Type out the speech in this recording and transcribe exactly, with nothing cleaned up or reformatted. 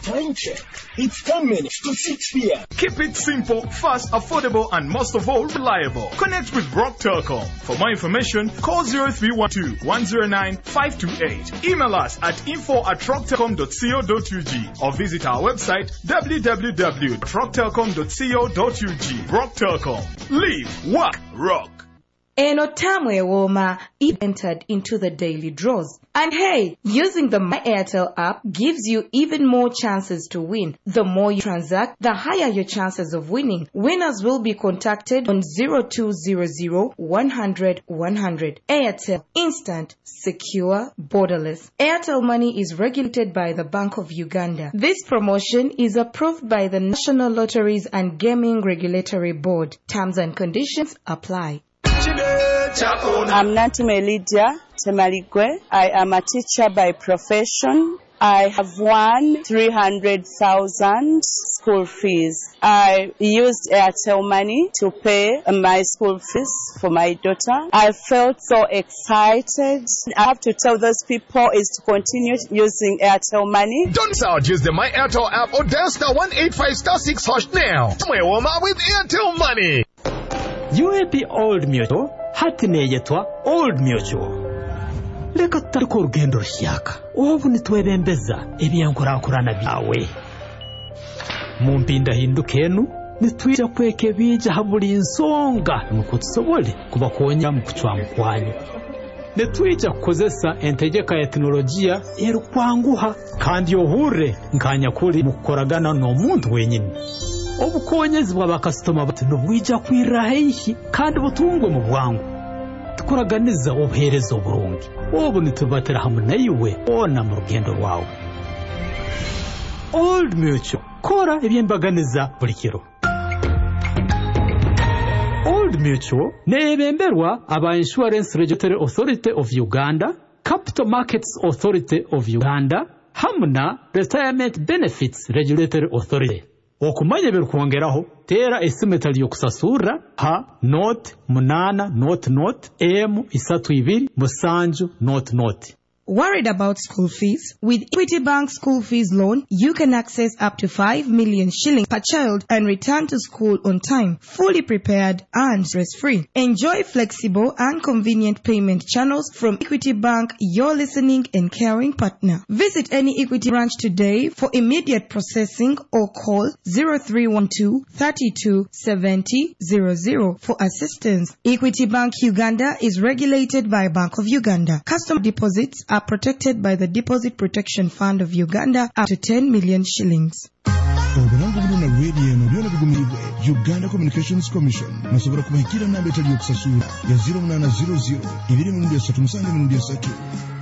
Time check. It's ten minutes to six p.m. Keep it simple, fast, affordable, and most of all, reliable. Connect with Rock Telecom. For more information, call zero three one two, one zero nine, five two eight. Email us at info at rock telecom dot co dot u g or visit our website w w w dot rock telecom dot co dot u g. Rock Telecom. Live, work, rock. Eno Tamwe Woma entered into the daily draws. And hey, using the My Airtel app gives you even more chances to win. The more you transact, the higher your chances of winning. Winners will be contacted on zero two zero zero, one hundred, one hundred. Airtel. Instant, secure, borderless. Airtel Money is regulated by the Bank of Uganda. This promotion is approved by the National Lotteries and Gaming Regulatory Board. Terms and conditions apply. I'm Nantume Lydia Temaligwe. I am a teacher by profession. I have won three hundred thousand school fees. I used Airtel Money to pay my school fees for my daughter. I felt so excited. I have to tell those people is to continue using Airtel Money. Don't start. Use the My Airtel app or dial star one eight five star six hash now. Tumewoma with Airtel Money. U A P Old Mutual hati neyetwa Old Mutual. Leka tariko urugendo rushyaka ubu nitwebembeza ebyankurakurana byawe mu mpinda hindukenu nitwija kweke bija haburi insonga nuko tusobole kuba konya mu kucwa mukwanyu nitwija kukozesa entegeka ya teknolojia erukwanguha kandi yohure nkanya kuri mukoragana no muntu wenyine obukonyezi bw'abakastoma bati nubwija kwiraheshi kandi butungwe mu bwangu tukuraganiza obuherezo burungi obu nitubatera hamwe nayiwe ona mu rugendo rwawe. Old Mutual kora ebyembaganiza buli kiro. Old Mutual nebemberwa aba Insurance Regulatory Authority of Uganda, Capital Markets Authority of Uganda hamwe na Retirement Benefits Regulatory Authority. Okumanya birukwongeraho tera esimetali yokusasura ha note munana note note m isatu ibiri musanju note note. Worried about school fees? With Equity Bank School Fees Loan, you can access up to five million shillings per child and return to school on time, fully prepared and stress-free. Enjoy flexible and convenient payment channels from Equity Bank, your listening and caring partner. Visit any Equity branch today for immediate processing or call zero three one two, three two, seven zero zero zero for assistance. Equity Bank Uganda is regulated by Bank of Uganda. Customer deposits are protected by the Deposit Protection Fund of Uganda up to ten million shillings. Uganda Communications Commission nasobora kubahikira namba etali yokusasura ya zero nine zero zero ibiri mu ndya tatu musange mu ndya tatu